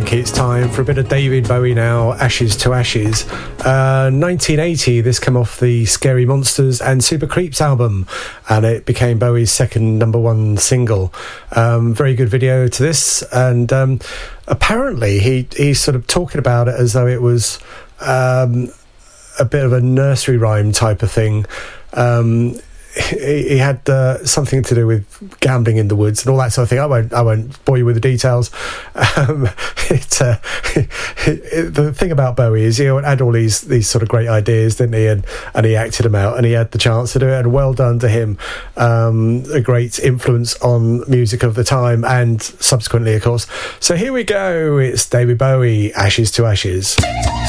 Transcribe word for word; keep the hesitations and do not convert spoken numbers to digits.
think it's time for a bit of David Bowie now, Ashes to Ashes. Uh, nineteen eighty, this came off the Scary Monsters and Super Creeps album, and it became Bowie's second number one single. Um, very good video to this, and um, apparently he he's sort of talking about it as though it was um, a bit of a nursery rhyme type of thing. Um, He, he had uh, something to do with gambling in the woods and all that sort of thing. I won't, I won't bore you with the details. Um, it, uh, it, it, the thing about Bowie is he had all these these sort of great ideas, didn't he? And and he acted them out, and he had the chance to do it. And well done to him. Um, a great influence on music of the time and subsequently, of course. So here we go. It's David Bowie, Ashes to Ashes.